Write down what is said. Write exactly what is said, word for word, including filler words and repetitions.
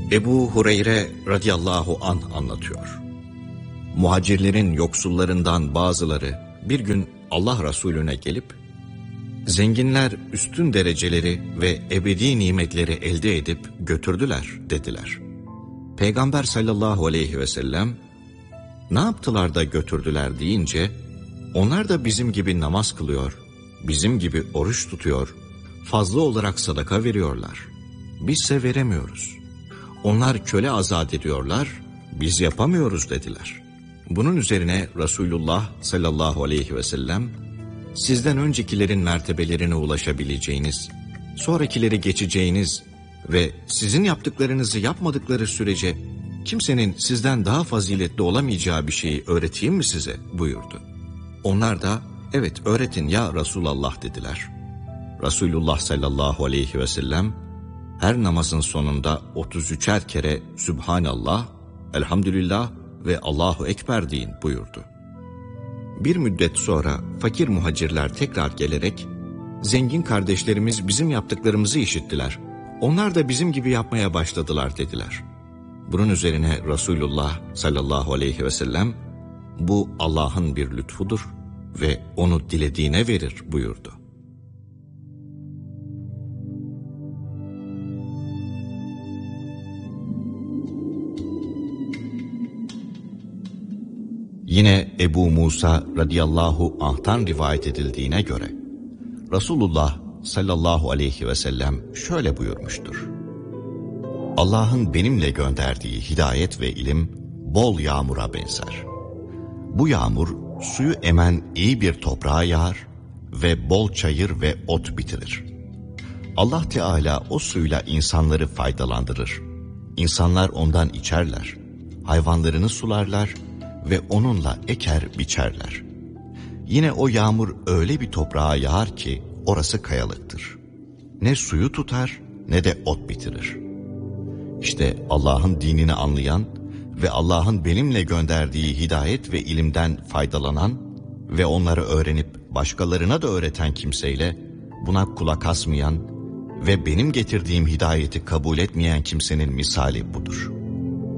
Ebu Hureyre radıyallahu anh anlatıyor. Muhacirlerin yoksullarından bazıları bir gün Allah Resulüne gelip, zenginler üstün dereceleri ve ebedi nimetleri elde edip götürdüler dediler. Peygamber sallallahu aleyhi ve sellem, ne yaptılar da götürdüler deyince, onlar da bizim gibi namaz kılıyor, bizim gibi oruç tutuyor, fazla olarak sadaka veriyorlar. Bizse veremiyoruz. Onlar köle azat ediyorlar, biz yapamıyoruz dediler. Bunun üzerine Resulullah sallallahu aleyhi ve sellem, sizden öncekilerin mertebelerine ulaşabileceğiniz, sonrakileri geçeceğiniz ve sizin yaptıklarınızı yapmadıkları sürece kimsenin sizden daha faziletli olamayacağı bir şeyi öğreteyim mi size buyurdu. Onlar da evet öğretin ya Resulallah dediler. Resulullah sallallahu aleyhi ve sellem her namazın sonunda otuz üçer kere Sübhanallah, Elhamdülillah ve Allahu Ekber deyin buyurdu. Bir müddet sonra fakir muhacirler tekrar gelerek, zengin kardeşlerimiz bizim yaptıklarımızı işittiler. Onlar da bizim gibi yapmaya başladılar dediler. Bunun üzerine Resulullah sallallahu aleyhi ve sellem, bu Allah'ın bir lütfudur ve onu dilediğine verir buyurdu. Yine Ebu Musa radıyallahu anh'tan rivayet edildiğine göre, Resulullah sallallahu aleyhi ve sellem şöyle buyurmuştur. Allah'ın benimle gönderdiği hidayet ve ilim bol yağmura benzer. Bu yağmur suyu emen iyi bir toprağa yağar ve bol çayır ve ot bitirir. Allah Teala o suyla insanları faydalandırır. İnsanlar ondan içerler, hayvanlarını sularlar ve onunla eker biçerler. Yine o yağmur öyle bir toprağa yağar ki orası kayalıktır. Ne suyu tutar ne de ot bitirir. İşte Allah'ın dinini anlayan ve Allah'ın benimle gönderdiği hidayet ve ilimden faydalanan ve onları öğrenip başkalarına da öğreten kimseyle buna kulak asmayan ve benim getirdiğim hidayeti kabul etmeyen kimsenin misali budur.